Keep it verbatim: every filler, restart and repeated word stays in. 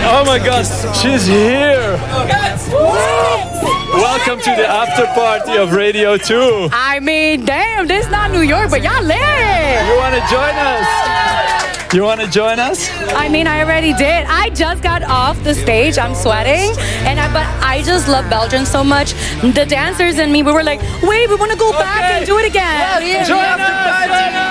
Oh my God, she's here. Welcome to the after party of Radio two. I mean, damn, this is not New York, but y'all lit. You want to join us? You want to join us? I mean, I already did. I just got off the stage. I'm sweating, and I but I just love Belgium so much. The dancers and me, we were like, wait, we want to go back Okay. and do it again. Join us.